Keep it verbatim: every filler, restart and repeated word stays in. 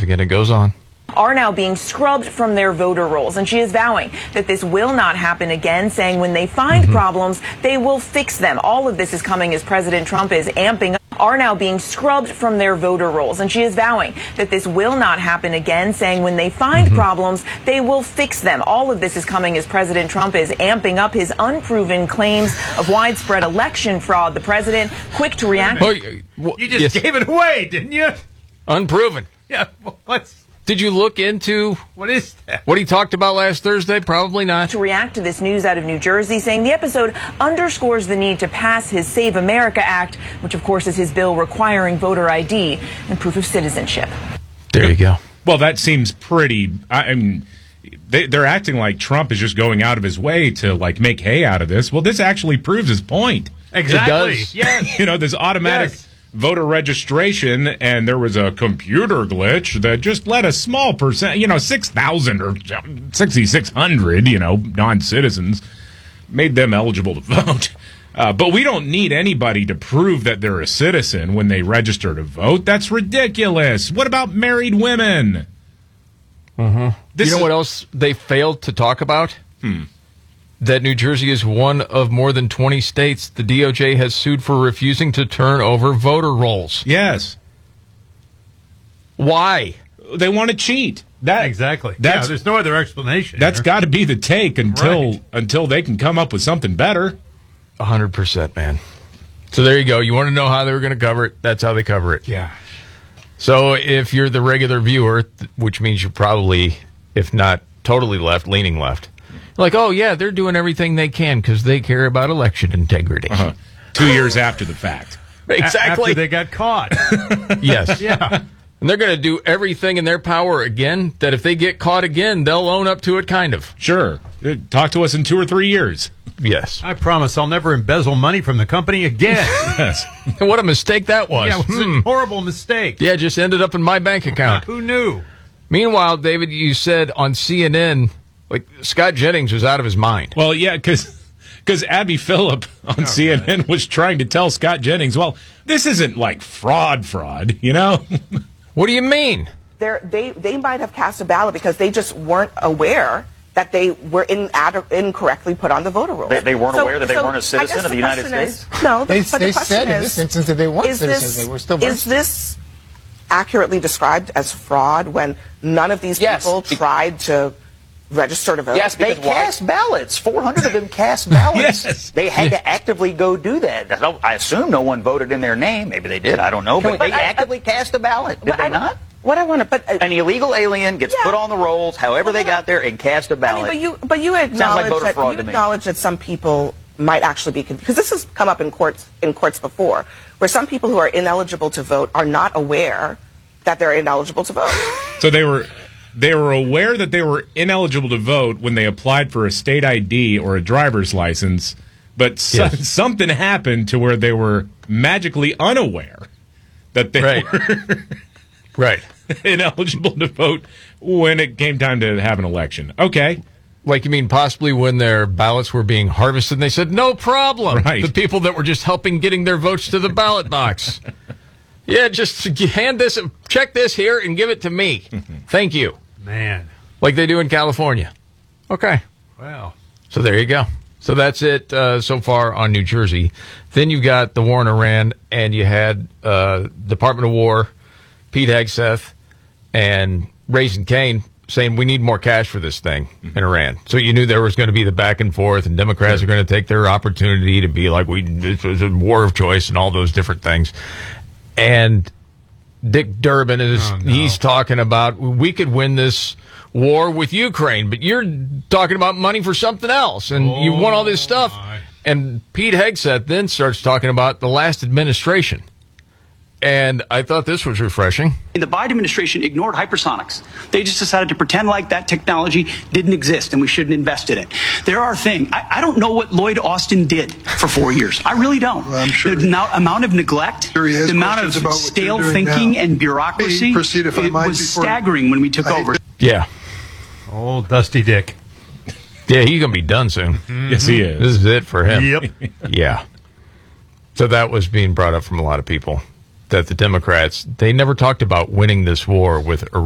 significant. It goes on. Are now being scrubbed from their voter rolls. And she is vowing that this will not happen again, saying when they find mm-hmm. problems, they will fix them. All of this is coming as President Trump is amping up. Are now being scrubbed from their voter rolls. And she is vowing that this will not happen again, saying when they find mm-hmm. problems, they will fix them. All of this is coming as President Trump is amping up his unproven claims of widespread election fraud. The president, quick to react. Oh, well, you just yes. gave it away, didn't you? Unproven. Yeah, what's... Did you look into what is that? What he talked about last Thursday? Probably not. To react to this news out of New Jersey, saying the episode underscores the need to pass his Save America Act, which of course is his bill requiring voter I D and proof of citizenship. There you go. Well, that seems pretty. I mean, they, they're acting like Trump is just going out of his way to like make hay out of this. Well, this actually proves his point. Exactly. It does. Yeah. You know, there's automatic. Yes. Voter registration, and there was a computer glitch that just let a small percent, you know, six thousand or sixty-six hundred, you know, non-citizens, made them eligible to vote. Uh, but we don't need anybody to prove that they're a citizen when they register to vote. That's ridiculous. What about married women? Uh-huh. You know what else they failed to talk about? Hmm. That New Jersey is one of more than twenty states the D O J has sued for refusing to turn over voter rolls. Yes. Why? They want to cheat. That exactly. That's, yeah, there's no other explanation. That's got to be the take until right. until they can come up with something better. A hundred percent, man. So there you go. You want to know how they were going to cover it? That's how they cover it. Yeah. So if you're the regular viewer, which means you're probably, if not totally left, leaning left. Like, oh, yeah, they're doing everything they can because they care about election integrity. Uh-huh. Two years after the fact. Exactly. After they got caught. Yes. Yeah. And they're going to do everything in their power again that if they get caught again, they'll own up to it, kind of. Sure. Talk to us in two or three years. Yes. I promise I'll never embezzle money from the company again. Yes. What a mistake that was. Yeah, it was hmm. a horrible mistake. Yeah, just ended up in my bank account. Who knew? Meanwhile, David, you said on C N N... Like, Scott Jennings was out of his mind. Well, yeah, because because Abby Phillip on oh, C N N God. was trying to tell Scott Jennings, well, this isn't like fraud fraud, you know? What do you mean? They're, they they might have cast a ballot because they just weren't aware that they were in, ad, incorrectly put on the voter roll. They, they weren't so, aware that they so weren't a citizen of the, the United States? Is, no, they, but they the said is, in this instance that they weren't citizens. This, they were still Is this accurately described as fraud when none of these yes. people tried to register to vote? Yes, they cast ballots. four hundred of them cast ballots. Yes. They had to actively go do that. I assume no one voted in their name. Maybe they did. I don't know. But, but they I, actively I, cast a ballot. Did they I, not? What I want to, but uh, an illegal alien gets yeah. put on the rolls, however well, they got there, and cast a ballot. I mean, but you, but you acknowledge like that fraud you acknowledge that some people might actually be, because this has come up in courts in courts before, where some people who are ineligible to vote are not aware that they're ineligible to vote. So they were. They were aware that they were ineligible to vote when they applied for a state I D or a driver's license, but so, yes. something happened to where they were magically unaware that they right. were right. ineligible to vote when it came time to have an election. Okay. Like, you mean possibly when their ballots were being harvested and they said, no problem. Right. The people that were just helping getting their votes to the ballot box. Yeah, just hand this, check this here and give it to me. Thank you. Man. Like they do in California. Okay. Wow. So there you go. So that's it uh, so far on New Jersey. Then you got the war in Iran, and you had uh, Department of War, Pete Hegseth, and Raising Cane saying we need more cash for this thing mm-hmm. in Iran. So you knew there was going to be the back and forth, and Democrats yeah. are going to take their opportunity to be like, we this was a war of choice and all those different things. And Dick Durbin is oh, no. he's talking about we could win this war with Ukraine, but you're talking about money for something else, and oh, you want all this stuff. My. And Pete Hegseth then starts talking about the last administration. And I thought this was refreshing. The Biden administration ignored hypersonics. They just decided to pretend like that technology didn't exist and we shouldn't invest in it. There are things. I, I don't know what Lloyd Austin did for four years. I really don't. Well, I'm sure the no, amount of neglect, sure the amount of stale thinking now. and bureaucracy, proceed if I it might was before staggering when we took I, over. Yeah. Old Dusty Dick. Yeah, he's going to be done soon. Mm-hmm. Yes, he is. This is it for him. Yep. Yeah. So that was being brought up from a lot of people, that the Democrats, they never talked about winning this war with Iran.